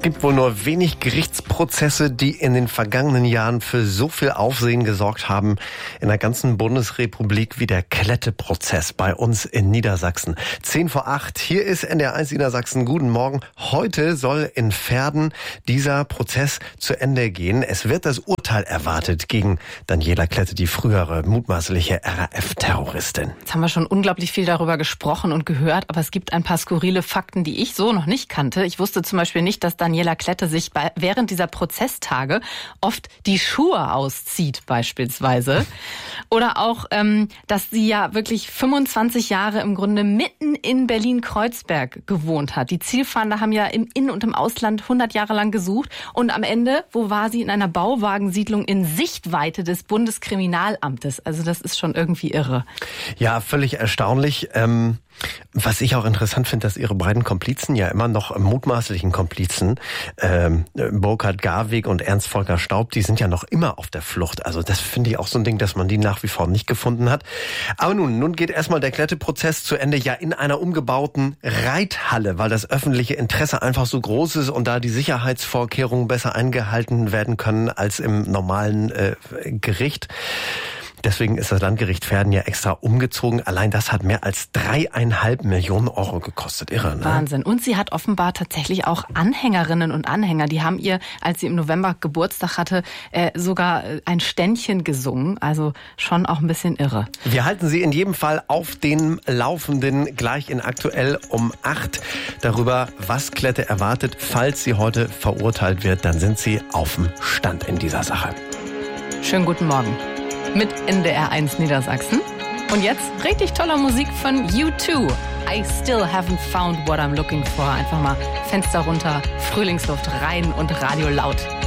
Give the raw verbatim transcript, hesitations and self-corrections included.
gibt wohl nur wenig Gerichtsprozesse, die in den vergangenen Jahren für so viel Aufsehen gesorgt haben in der ganzen Bundesrepublik wie der Klette-Prozess bei uns in Niedersachsen. Zehn vor acht, hier ist N D R eins Niedersachsen. Guten Morgen. Heute soll in Verden dieser Prozess zu Ende gehen. Es wird das Urteil erwartet gegen Daniela Klette, die frühere mutmaßliche R A F-Terroristin. Jetzt haben wir schon unglaublich viel darüber gesprochen und gehört, aber es gibt ein paar skurrile Fakten, die ich so noch nicht kannte. Ich wusste zum Beispiel nicht, dass Daniela Klette sich bei, während dieser Prozesstage oft die Schuhe auszieht beispielsweise. Oder auch, ähm, dass sie ja wirklich fünfundzwanzig Jahre im Grunde mitten in Berlin-Kreuzberg gewohnt hat. Die Zielfahnder haben ja im In- und im Ausland hundert Jahre lang gesucht. Und am Ende, wo war sie? In einer Bauwagensiedlung in Sichtweite des Bundeskriminalamtes. Also das ist schon irgendwie irre. Ja, völlig erstaunlich. Ähm Was ich auch interessant finde, dass ihre beiden Komplizen, ja immer noch mutmaßlichen Komplizen, ähm, Burkhard Garweg und Ernst Volker Staub, die sind ja noch immer auf der Flucht. Also das finde ich auch so ein Ding, dass man die nach wie vor nicht gefunden hat. Aber nun, nun geht erstmal der Klette-Prozess zu Ende, ja in einer umgebauten Reithalle, weil das öffentliche Interesse einfach so groß ist und da die Sicherheitsvorkehrungen besser eingehalten werden können als im normalen äh, Gericht. Deswegen ist das Landgericht Verden ja extra umgezogen. Allein das hat mehr als dreieinhalb Millionen Euro gekostet. Irre, ne? Wahnsinn. Und sie hat offenbar tatsächlich auch Anhängerinnen und Anhänger. Die haben ihr, als sie im November Geburtstag hatte, äh, sogar ein Ständchen gesungen. Also schon auch ein bisschen irre. Wir halten Sie in jedem Fall auf den Laufenden gleich in Aktuell um acht darüber, was Klette erwartet. Falls sie heute verurteilt wird, dann sind Sie auf dem Stand in dieser Sache. Schönen guten Morgen. Mit N D R eins Niedersachsen. Und jetzt richtig toller Musik von U zwei. I still haven't found what I'm looking for. Einfach mal Fenster runter, Frühlingsluft rein und Radio laut.